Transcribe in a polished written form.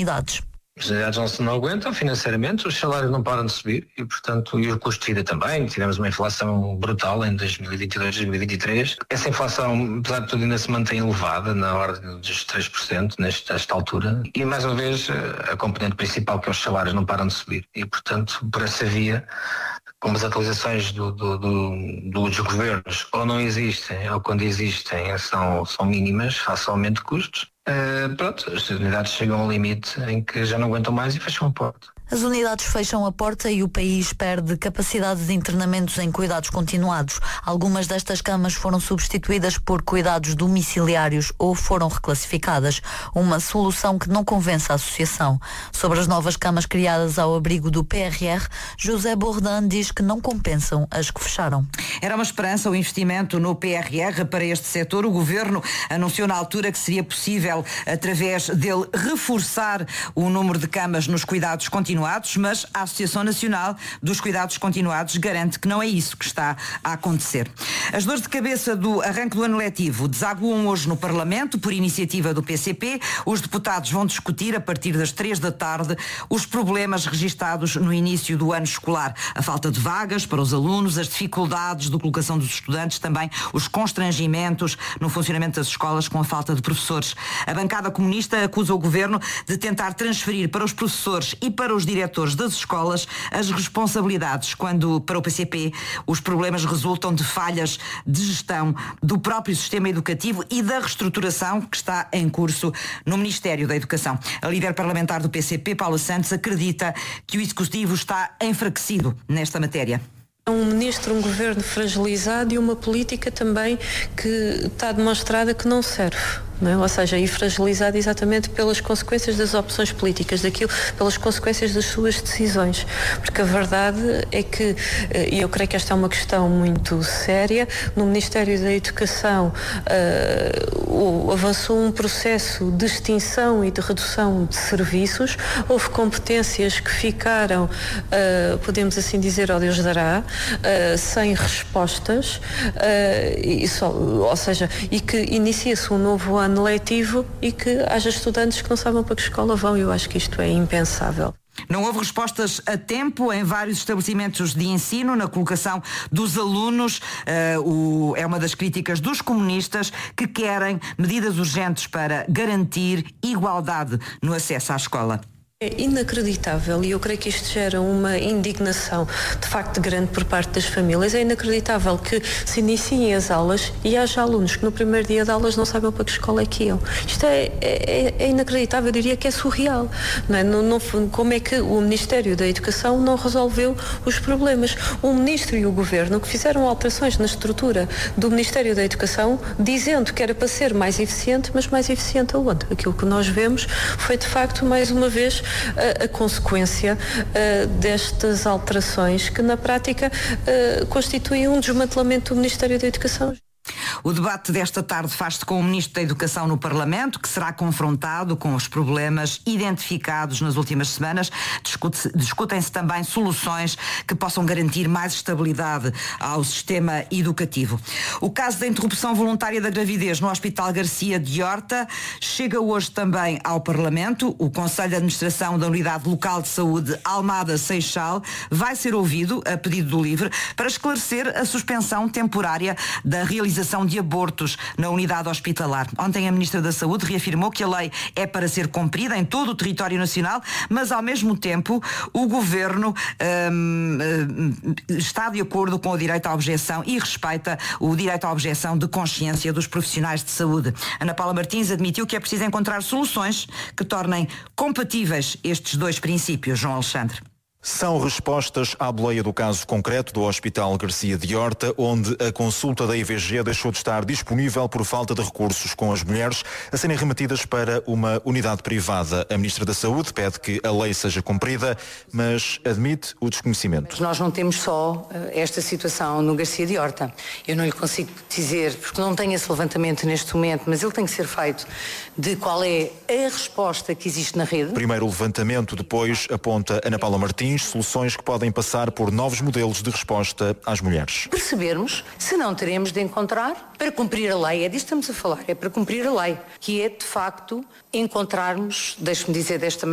unidades. As unidades não aguentam financeiramente, os salários não param de subir e, portanto, e o custo de vida também. Tivemos uma inflação brutal em 2022, 2023. Essa inflação, apesar de tudo, ainda se mantém elevada, na ordem dos 3% nesta altura. E, mais uma vez, a componente principal, que é os salários, não param de subir. E, portanto, por essa via, como as atualizações dos governos ou não existem, ou quando existem são mínimas, face ao aumento de custos, as unidades chegam ao limite em que já não aguentam mais e fecham a porta. As unidades fecham a porta e o país perde capacidade de internamentos em cuidados continuados. Algumas destas camas foram substituídas por cuidados domiciliários ou foram reclassificadas. Uma solução que não convence a associação. Sobre as novas camas criadas ao abrigo do PRR, José Bourdan diz que não compensam as que fecharam. Era uma esperança o investimento no PRR para este setor. O Governo anunciou na altura que seria possível, através dele, reforçar o número de camas nos cuidados continuados, mas a Associação Nacional dos Cuidados Continuados garante que não é isso que está a acontecer. As dores de cabeça do arranque do ano letivo desaguam hoje no Parlamento, por iniciativa do PCP. Os deputados vão discutir, a partir das 3 da tarde, os problemas registados no início do ano escolar. A falta de vagas para os alunos, as dificuldades de colocação dos estudantes, também os constrangimentos no funcionamento das escolas com a falta de professores. A bancada comunista acusa o Governo de tentar transferir para os professores e para os diretores das escolas as responsabilidades, quando para o PCP os problemas resultam de falhas de gestão do próprio sistema educativo e da reestruturação que está em curso no Ministério da Educação. A líder parlamentar do PCP, Paula Santos, acredita que o Executivo está enfraquecido nesta matéria. Um ministro, um governo fragilizado e uma política também que está demonstrada que não serve. Não é? Ou seja, e fragilizado exatamente pelas consequências das opções políticas, pelas consequências das suas decisões. Porque a verdade é que, e eu creio que esta é uma questão muito séria, no Ministério da Educação avançou um processo de extinção e de redução de serviços, houve competências que ficaram, podemos assim dizer, ó Deus dará, sem respostas, ou seja, e que inicia-se um novo ano letivo e que haja estudantes que não sabem para que escola vão. Eu acho que isto é impensável. Não houve respostas a tempo em vários estabelecimentos de ensino na colocação dos alunos. É uma das críticas dos comunistas, que querem medidas urgentes para garantir igualdade no acesso à escola. É inacreditável, e eu creio que isto gera uma indignação de facto grande por parte das famílias. É inacreditável que se iniciem as aulas e haja alunos que no primeiro dia de aulas não sabem para que escola é que iam. Isto é inacreditável, eu diria que é surreal. Não é? Como é que o Ministério da Educação não resolveu os problemas? O Ministro e o Governo que fizeram alterações na estrutura do Ministério da Educação, dizendo que era para ser mais eficiente, mas mais eficiente aonde? Aquilo que nós vemos foi de facto, mais uma vez, a consequência destas alterações que na prática constituem um desmantelamento do Ministério da Educação. O debate desta tarde faz-se com o Ministro da Educação no Parlamento, que será confrontado com os problemas identificados nas últimas semanas. Discutem-se também soluções que possam garantir mais estabilidade ao sistema educativo. O caso da interrupção voluntária da gravidez no Hospital Garcia de Horta chega hoje também ao Parlamento. O Conselho de Administração da Unidade Local de Saúde Almada Seixal vai ser ouvido, a pedido do LIVRE, para esclarecer a suspensão temporária da realização de abortos na unidade hospitalar. Ontem a Ministra da Saúde reafirmou que a lei é para ser cumprida em todo o território nacional, mas ao mesmo tempo o Governo está de acordo com o direito à objeção e respeita o direito à objeção de consciência dos profissionais de saúde. Ana Paula Martins admitiu que é preciso encontrar soluções que tornem compatíveis estes dois princípios, João Alexandre. São respostas à boleia do caso concreto do Hospital Garcia de Horta, onde a consulta da IVG deixou de estar disponível por falta de recursos, com as mulheres a serem remetidas para uma unidade privada. A Ministra da Saúde pede que a lei seja cumprida, mas admite o desconhecimento. Nós não temos só esta situação no Garcia de Horta. Eu não lhe consigo dizer, porque não tenho esse levantamento neste momento, mas ele tem que ser feito, de qual é a resposta que existe na rede. Primeiro o levantamento, depois aponta Ana Paula Martins soluções que podem passar por novos modelos de resposta às mulheres. Percebermos se não teremos de encontrar, para cumprir a lei, é disto que estamos a falar, é para cumprir a lei, que é de facto encontrarmos, deixe-me dizer desta maneira,